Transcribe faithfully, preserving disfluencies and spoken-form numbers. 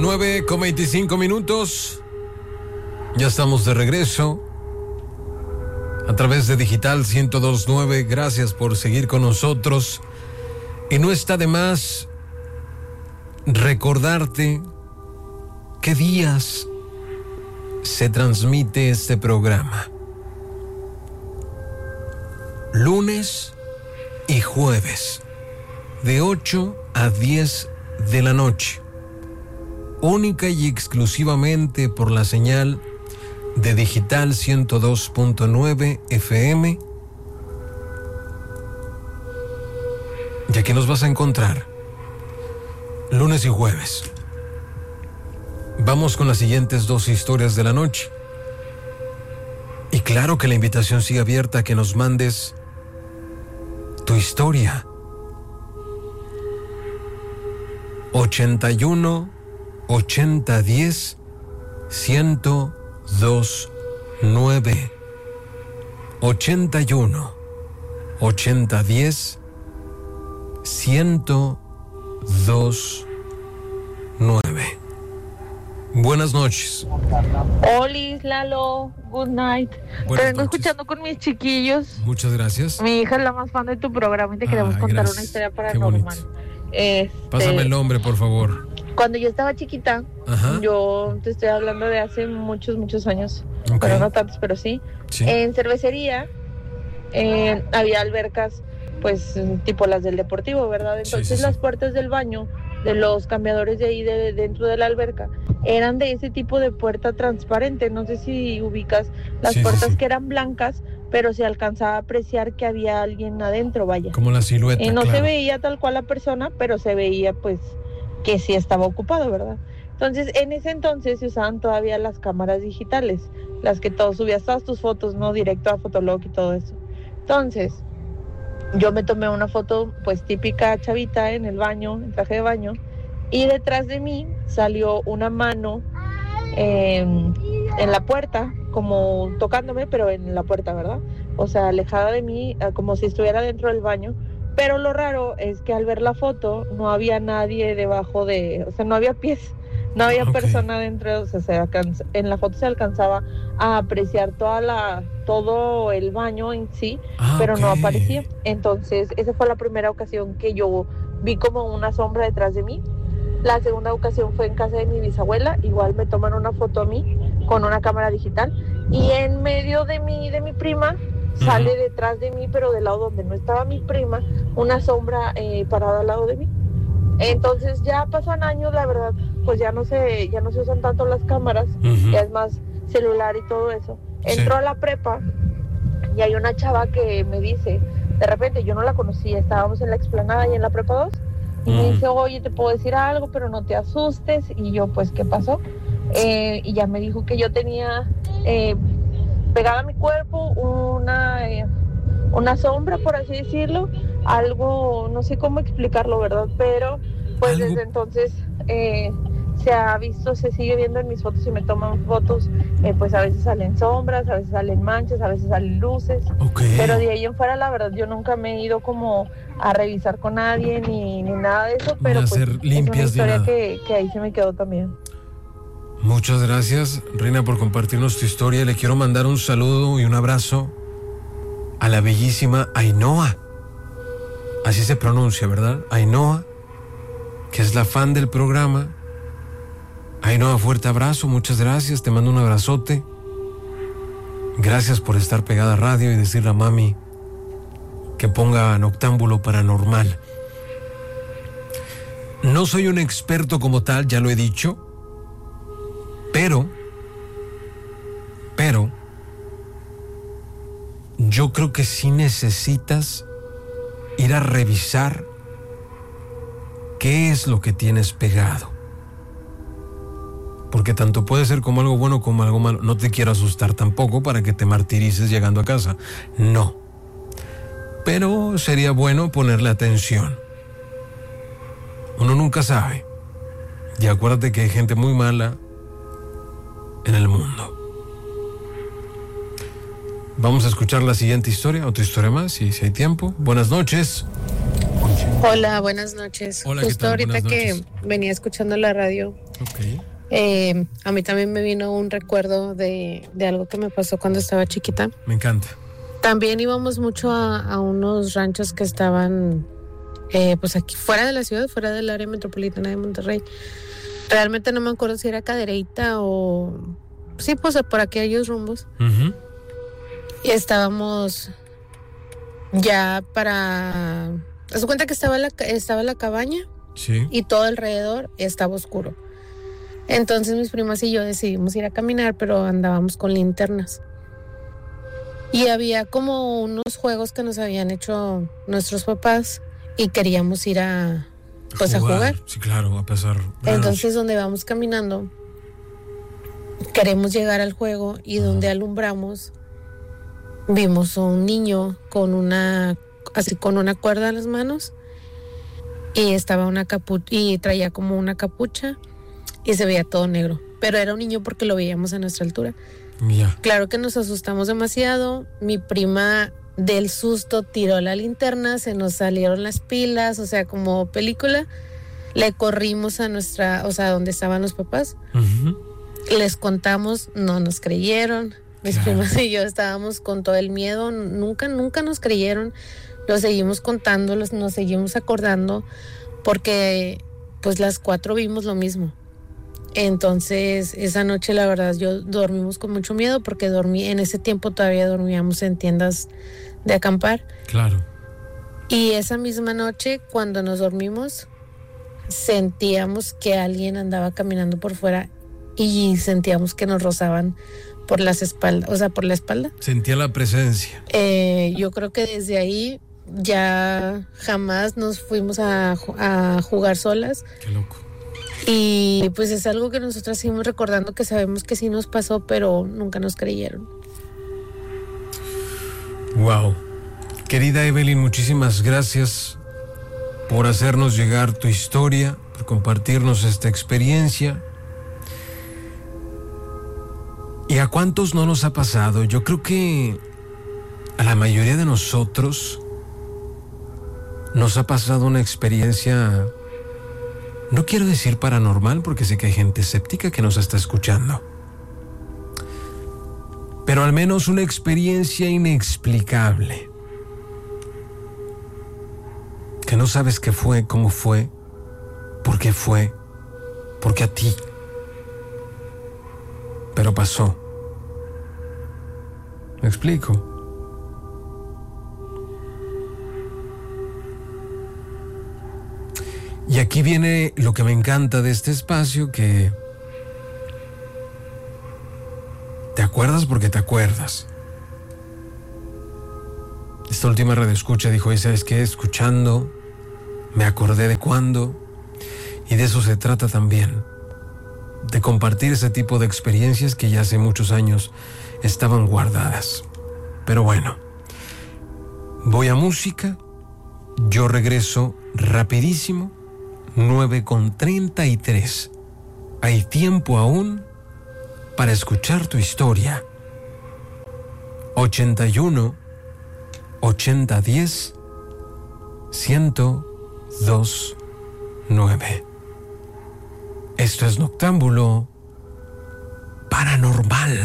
nueve con veinticinco minutos. Ya estamos de regreso a través de Digital ciento dos punto nueve. Gracias por seguir con nosotros. Y no está de más recordarte qué días se transmite este programa. Lunes y jueves, de ocho a diez de la noche. Única y exclusivamente por la señal de Digital ciento dos punto nueve F M. Y aquí nos vas a encontrar lunes y jueves. Vamos con las siguientes dos historias de la noche. Y claro que la invitación sigue abierta a que nos mandes tu historia. ochenta y uno ochenta diez ciento dos nueve. ochenta y uno ochenta diez ciento dos nueve. Buenas noches. Hola, Lalo. Good night. Buenas te vengo noches. escuchando con mis chiquillos. Muchas gracias. Mi hija es la más fan de tu programa y te queremos Ay, contar gracias. una historia Qué paranormal. bonito. Este, Pásame el nombre, por favor. Cuando yo estaba chiquita, Ajá. yo te estoy hablando de hace muchos, muchos años. Ok. Bueno, no tantos, pero sí. Sí. En cervecería eh, había albercas, pues tipo las del deportivo, ¿verdad? Sí, Entonces sí, sí. las puertas del baño, de los cambiadores de ahí de, dentro de la alberca, eran de ese tipo de puerta transparente. No sé si ubicas las Sí, sí, puertas sí. que eran blancas, pero se alcanzaba a apreciar que había alguien adentro, vaya. Como la silueta, Eh, no claro. se veía tal cual la persona, pero se veía pues que sí estaba ocupado, ¿verdad? Entonces, en ese entonces se usaban todavía las cámaras digitales, las que todo subías todas tus fotos, ¿no? Directo a Fotolog y todo eso. Entonces, yo me tomé una foto pues típica chavita en el baño, en traje de baño, y detrás de mí salió una mano eh, en la puerta, como tocándome, pero en la puerta, ¿verdad? O sea, alejada de mí, eh, como si estuviera dentro del baño. Pero lo raro es que al ver la foto no había nadie debajo de, o sea, no había pies, no había Ok. persona dentro, o sea, se alcanza, en la foto se alcanzaba a apreciar toda la, todo el baño en sí, Ah, pero no ok. aparecía. Entonces, esa fue la primera ocasión que yo vi como una sombra detrás de mí. La segunda ocasión fue en casa de mi bisabuela, igual me toman una foto a mí con una cámara digital y en medio de mi, de mi prima sale Ujú. detrás de mí, pero del lado donde no estaba mi prima, una sombra eh, parada al lado de mí. Entonces ya pasan años, la verdad, pues ya no se, ya no se usan tanto las cámaras, Ujú. ya es más celular y todo eso. Sí. Entró a la prepa y hay una chava que me dice, de repente yo no la conocía, estábamos en la explanada y en la prepa dos, y me Mm. dice, oye, te puedo decir algo, pero no te asustes. Y yo, pues, ¿qué pasó? Eh, y ya me dijo que yo tenía eh, pegada a mi cuerpo una, eh, una sombra, por así decirlo, algo, no sé cómo explicarlo, ¿verdad? Pero, pues, Algo- desde entonces eh, se ha visto, se sigue viendo en mis fotos y me toman fotos, eh, pues a veces salen sombras, a veces salen manchas, a veces salen luces. Ok. Pero de ahí en fuera, la verdad, yo nunca me he ido como a revisar con nadie ni, ni nada de eso, pero Ni a pues hacer limpias es ni una historia nada. que, que ahí se me quedó también. Muchas gracias, Reina, por compartirnos tu historia. Le quiero mandar un saludo y un abrazo a la bellísima Ainhoa. Así se pronuncia, ¿verdad? Ainhoa, que es la fan del programa. Ainhoa, fuerte abrazo, muchas gracias. Te mando un abrazote. Gracias por estar pegada a radio y decirle a mami que ponga Noctámbulo Paranormal. No soy un experto como tal, ya lo he dicho. Pero, pero, yo creo que sí necesitas ir a revisar qué es lo que tienes pegado. Porque tanto puede ser como algo bueno como algo malo. No te quiero asustar tampoco para que te martirices llegando a casa. No. Pero sería bueno ponerle atención. Uno nunca sabe. Y acuérdate que hay gente muy mala en el mundo. Vamos a escuchar la siguiente historia, otra historia más, si, si hay tiempo. Buenas noches. Hola, buenas noches. Hola, ¿qué Justo tal? ahorita Buenas que noches. venía escuchando la radio, Ok. Eh, a mí también me vino un recuerdo de, de algo que me pasó cuando estaba chiquita. Me encanta. También íbamos mucho a, a unos ranchos que estaban eh, pues aquí fuera de la ciudad, fuera del área metropolitana de Monterrey. Realmente no me acuerdo si era Cadereyta o... Sí, pues por aquellos rumbos. Uh-huh. Y estábamos ya para... ¿Te das cuenta que estaba la, estaba la cabaña? Sí. Y todo alrededor estaba oscuro. Entonces mis primas y yo decidimos ir a caminar, pero andábamos con linternas. Y había como unos juegos que nos habían hecho nuestros papás y queríamos ir a, pues, jugar. a jugar. Sí, claro, a pasar. Entonces donde vamos caminando, queremos llegar al juego y uh-huh. donde alumbramos, vimos a un niño con una, así con una cuerda en las manos y estaba una capucha y traía como una capucha. Y se veía todo negro, pero era un niño porque lo veíamos a nuestra altura. Yeah. Claro que nos asustamos demasiado. Mi prima del susto tiró la linterna, se nos salieron las pilas, o sea, como película. Le corrimos a nuestra, o sea, donde estaban los papás. Uh-huh. Les contamos, no nos creyeron. Mis claro. primas y yo estábamos con todo el miedo, nunca, nunca nos creyeron. Lo seguimos contando, los, nos seguimos acordando, porque pues las cuatro vimos lo mismo. Entonces, esa noche, la verdad, yo dormimos con mucho miedo porque dormí, en ese tiempo todavía dormíamos en tiendas de acampar. Claro. Y esa misma noche, cuando nos dormimos, sentíamos que alguien andaba caminando por fuera y sentíamos que nos rozaban por las espaldas, o sea, por la espalda. Sentía la presencia. Eh, yo creo que desde ahí ya jamás nos fuimos a, a jugar solas. Qué loco. Y pues es algo que nosotras seguimos recordando, que sabemos que sí nos pasó, pero nunca nos creyeron. Wow. Querida Evelyn, muchísimas gracias por hacernos llegar tu historia, por compartirnos esta experiencia. ¿Y a cuántos no nos ha pasado? Yo creo que a la mayoría de nosotros nos ha pasado una experiencia... No quiero decir paranormal porque sé que hay gente escéptica que nos está escuchando. Pero al menos una experiencia inexplicable. Que no sabes qué fue, cómo fue, por qué fue, por qué a ti. Pero pasó. ¿Me explico? Y aquí viene lo que me encanta de este espacio, que te acuerdas porque te acuerdas. Esta última radioescucha dijo, ¿y sabes qué? Escuchando, me acordé de cuándo, y de eso se trata también, de compartir ese tipo de experiencias que ya hace muchos años estaban guardadas. Pero bueno, voy a música, yo regreso rapidísimo. nueve con treinta y tres. Hay tiempo aún para escuchar tu historia. ochenta y uno, ochenta diez, ciento dos nueve. Esto es Noctámbulo Paranormal.